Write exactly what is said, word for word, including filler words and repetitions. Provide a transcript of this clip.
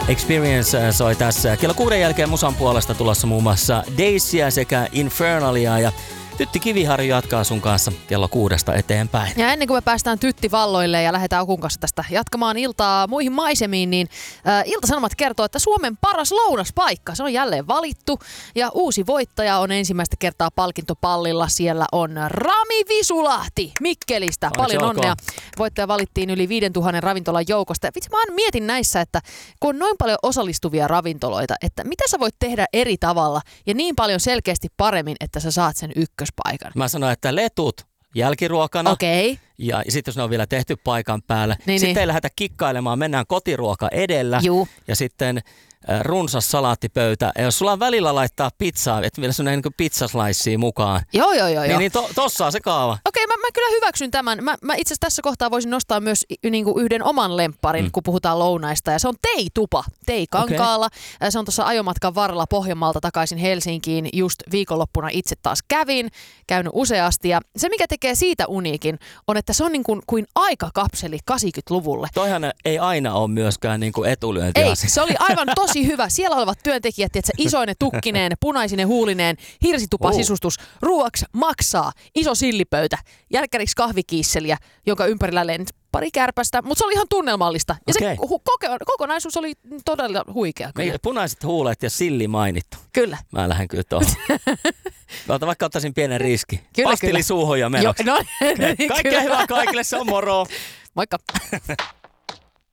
Experience soi tässä. Kello kuuden jälkeen musan puolesta tulossa muun muassa Daisyä sekä Infernalia ja Tytti Kiviharju jatkaa sun kanssa kello kuudesta eteenpäin. Ja ennen kuin me päästään Tytti valloille ja lähdetään Akun kanssa tästä jatkamaan iltaa muihin maisemiin, niin äh, Ilta-Sanomat kertoo, että Suomen paras lounaspaikka, se on jälleen valittu. Ja uusi voittaja on ensimmäistä kertaa palkintopallilla. Siellä on Rami Visulahti Mikkelistä. Onneksi Paljon olkoon. onnea. Voittaja valittiin yli viidentuhannen ravintolan joukosta. Vitsi, mä aina mietin näissä, että kun on noin paljon osallistuvia ravintoloita, että mitä sä voit tehdä eri tavalla ja niin paljon selkeästi paremmin, että sä saat sen ykköspaikan. Mä sanoin, että letut jälkiruokana. Okei. Okay. Ja sitten jos ne on vielä tehty paikan päällä, Niin, sitten niin. ei lähdetä kikkailemaan, mennään kotiruoka edellä. Juu. Ja sitten äh, runsas salaattipöytä. Ja jos sulla on välillä laittaa pizzaa, että vielä sun niin pizzaslaissia mukaan. Joo, joo, joo. Niin, joo. niin to, tossa on se kaava. Okei, mä, mä kyllä hyväksyn tämän. Mä, mä itse asiassa tässä kohtaa voisin nostaa myös y- niinku yhden oman lempparin, mm. kun puhutaan lounaista. Ja se on Teitupa, Teikankaalla. Okay. Se on tuossa ajomatkan varrella Pohjanmaalta takaisin Helsinkiin. Just viikonloppuna itse taas kävin, käynyt useasti. Ja se, mikä tekee siitä uniikin, on, että se on niin kuin, kuin aikakapseli kahdeksankymmentäluvulle. Toihan ei aina ole myöskään niin kuin etulyönti. Ei, se oli aivan tosi hyvä. Siellä olevat työntekijät, tiedätkö, isoine tukkineen, punaisine huulineen, hirsitupa-sisustus, ruuaksi maksaa, iso sillipöytä, jälkkäriksi kahvikiisseliä, jonka ympärillä lensi pari kärpästä, mutta se oli ihan tunnelmallista. Ja okay. se hu- koke- kokonaisuus oli todella huikea. Me punaiset huulet ja silli mainittu. Kyllä. Mä lähden kyllä tuohon. Ota, vaikka ottaisin pienen riski. Kyllä, Pastili kyllä. suuhun ja menoksi. Jo, no, niin, Kaikkea kyllä. hyvää kaikille, se on moro. Moikka.